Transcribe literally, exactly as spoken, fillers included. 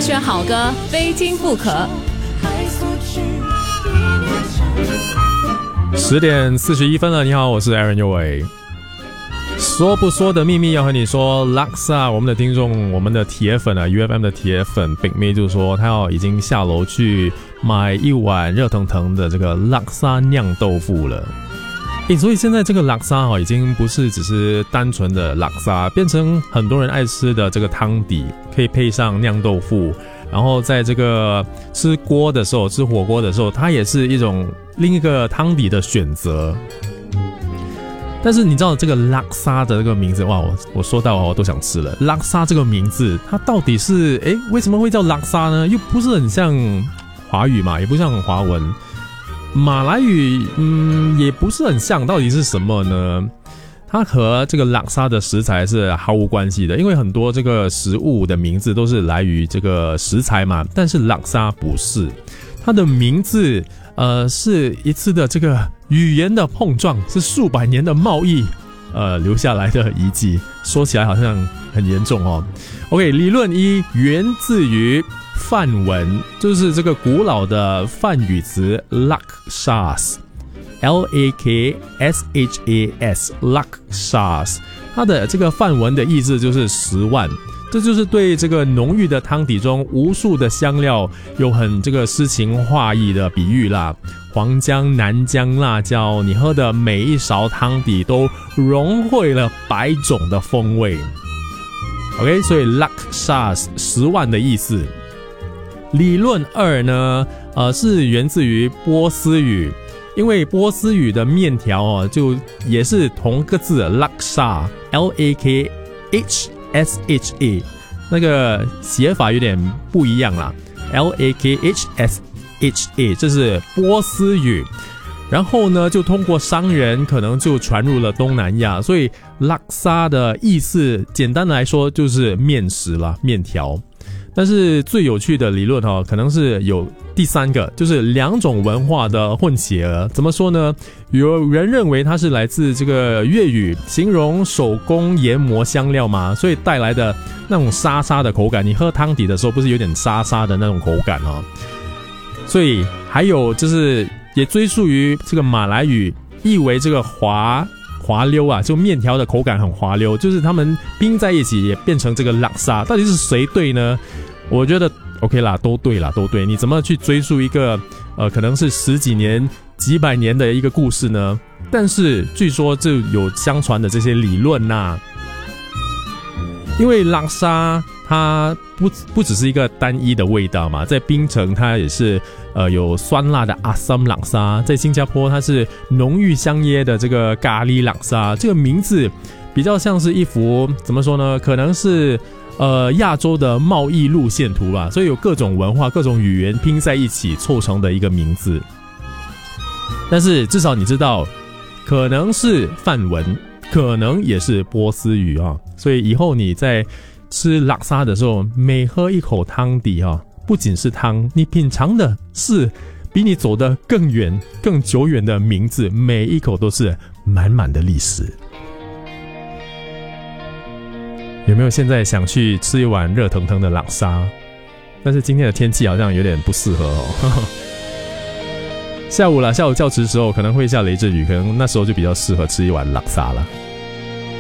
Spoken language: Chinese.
选好歌，非听不可。 十点四十一分了，你好，我是 Aaron 右伟。说不说的秘密要和你说，拉萨我们的听众，我们的铁粉啊 ，U F M 的铁粉 Big May 就说他要已经下楼去买一碗热腾腾的这个拉萨酿豆腐了。欸、所以现在这个拉萨、哦、已经不是只是单纯的拉萨，变成很多人爱吃的这个汤底，可以配上酿豆腐，然后在这个吃锅的时候，吃火锅的时候，它也是一种另一个汤底的选择。但是你知道这个拉萨的这个名字，哇，我我说到我都想吃了。拉萨这个名字，它到底是诶为什么会叫拉萨呢？又不是很像华语嘛，也不像华文。马来语嗯也不是很像，到底是什么呢？它和这个拉萨的食材是毫无关系的，因为很多这个食物的名字都是来于这个食材嘛，但是拉萨不是，它的名字呃是一次的这个语言的碰撞，是数百年的贸易呃留下来的遗迹，说起来好像很严重哦。OK， 理论一源自于梵文，就是这个古老的梵语词 Lakshas L A K S H A S Lakshas， 它的这个梵文的意思就是十万，这就是对这个浓郁的汤底中无数的香料有很这个诗情画意的比喻啦。黄姜、南姜、辣椒，你喝的每一勺汤底都融汇了百种的风味。OK， 所以 Lakshas 十万的意思。理论二呢，呃，是源自于波斯语，因为波斯语的面条哦，就也是同个字 Laksha L A K H S H A， 那个写法有点不一样啦 ，L A K H S H A， 这是波斯语。然后呢，就通过商人可能就传入了东南亚，所以拉萨的意思简单来说就是面食啦，面条。但是最有趣的理论哦，可能是有第三个，就是两种文化的混血儿。怎么说呢？有人认为它是来自这个粤语，形容手工研磨香料嘛，所以带来的那种沙沙的口感，你喝汤底的时候不是有点沙沙的那种口感哦。所以还有就是也追溯于这个马来语，意为这个滑滑溜啊，就面条的口感很滑溜，就是他们拼在一起也变成这个拉萨。到底是谁对呢？我觉得 OK 啦，都对啦，都对。你怎么去追溯一个呃可能是十几年、几百年的一个故事呢？但是据说就有相传的这些理论呐、啊，因为拉萨它不不只是一个单一的味道嘛，在槟城它也是呃有酸辣的阿萨姆拉萨，在新加坡它是浓郁香椰的这个咖喱拉萨，这个名字比较像是一幅怎么说呢？可能是呃亚洲的贸易路线图吧，所以有各种文化、各种语言拼在一起凑成的一个名字。但是至少你知道，可能是梵文，可能也是波斯语啊，所以以后你在吃拉萨的时候，每喝一口汤底啊，不仅是汤，你品尝的是比你走得更远、更久远的名字，每一口都是满满的历史。有没有现在想去吃一碗热腾腾的拉萨？但是今天的天气好像有点不适合哦。下午啦，下午较迟的时候可能会下雷阵雨，可能那时候就比较适合吃一碗拉萨了。